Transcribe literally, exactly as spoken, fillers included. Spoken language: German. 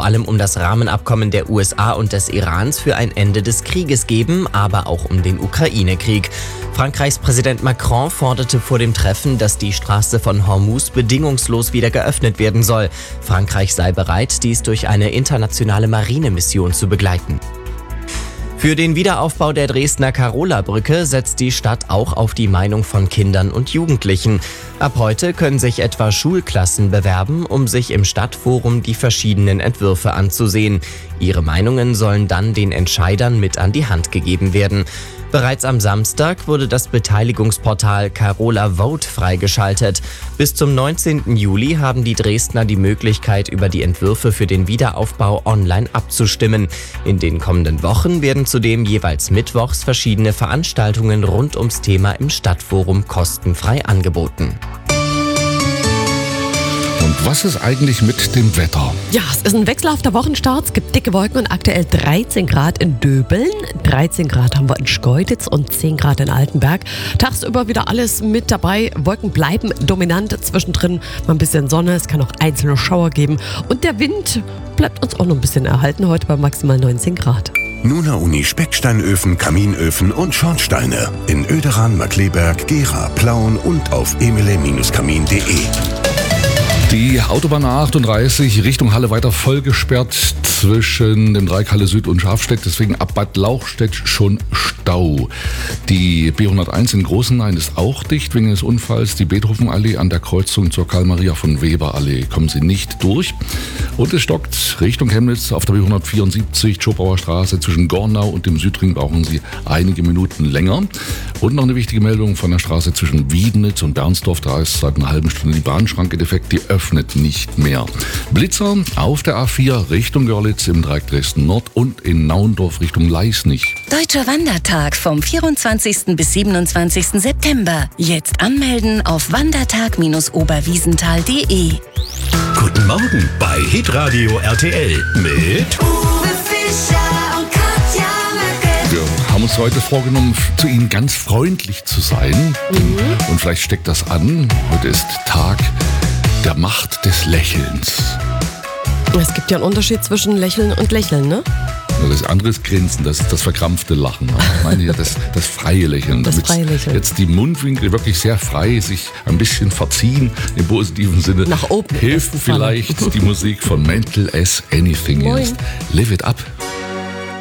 vor allem um das Rahmenabkommen der U S A und des Irans für ein Ende des Krieges geben, aber auch um den Ukraine-Krieg. Frankreichs Präsident Macron forderte vor dem Treffen, dass die Straße von Hormuz bedingungslos wieder geöffnet werden soll. Frankreich sei bereit, dies durch eine internationale Marinemission zu begleiten. Für den Wiederaufbau der Dresdner Karola-Brücke setzt die Stadt auch auf die Meinung von Kindern und Jugendlichen. Ab heute können sich etwa Schulklassen bewerben, um sich im Stadtforum die verschiedenen Entwürfe anzusehen. Ihre Meinungen sollen dann den Entscheidern mit an die Hand gegeben werden. Bereits am Samstag wurde das Beteiligungsportal Karola Vote freigeschaltet. Bis zum neunzehnten Juli haben die Dresdner die Möglichkeit, über die Entwürfe für den Wiederaufbau online abzustimmen. In den kommenden Wochen werden zudem jeweils mittwochs verschiedene Veranstaltungen rund ums Thema im Stadtforum kostenfrei angeboten. Und was ist eigentlich mit dem Wetter? Ja, es ist ein wechselhafter Wochenstart. Es gibt dicke Wolken und aktuell dreizehn Grad in Döbeln. dreizehn Grad haben wir in Schkeuditz und zehn Grad in Altenberg. Tagsüber wieder alles mit dabei. Wolken bleiben dominant. Zwischendrin mal ein bisschen Sonne. Es kann auch einzelne Schauer geben. Und der Wind bleibt uns auch noch ein bisschen erhalten. Heute bei maximal neunzehn Grad. Nuna Uni Specksteinöfen, Kaminöfen und Schornsteine. In Oederan, Markleberg, Gera, Plauen und auf emile Kamin punkt de. Die Autobahn A achtunddreißig Richtung Halle weiter vollgesperrt zwischen dem Dreieck Halle Süd und Schafstedt. Deswegen ab Bad Lauchstädt schon Stau. Die B hunderteins in Großenhain ist auch dicht wegen des Unfalls. Die Beethovenallee an der Kreuzung zur Karl-Maria von Weber-Allee kommen sie nicht durch. Und es stockt Richtung Chemnitz auf der B hundertvierundsiebzig Tschopauer Straße zwischen Gornau und dem Südring brauchen sie einige Minuten länger. Und noch eine wichtige Meldung von der Straße zwischen Wiedenitz und Bernsdorf. Da ist seit einer halben Stunde die Bahnschranke defekt. Die öffnet nicht mehr. Blitzer auf der A vier Richtung Görlitz im Dreieck Dresden Nord und in Naundorf Richtung Leisnig. Deutscher Wandertag vom vierundzwanzigsten bis siebenundzwanzigsten September. Jetzt anmelden auf wandertag Bindestrich oberwiesenthal punkt de. Guten Morgen bei Hitradio R T L mit Uwe Fischer und Katja Möcke. Wir haben uns heute vorgenommen, zu Ihnen ganz freundlich zu sein. Mhm. Und vielleicht steckt das an. Heute ist Tag der Macht des Lächelns. Es gibt ja einen Unterschied zwischen Lächeln und Lächeln, ne? Das andere ist Grinsen, das ist das verkrampfte Lachen. Ich meine ja das, das freie Lächeln. Das freie Lächeln. Jetzt die Mundwinkel wirklich sehr frei, sich ein bisschen verziehen im positiven Sinne. Nach oben. Hilft vielleicht die Musik von Mental as Anything Moin. Ist. Live it up.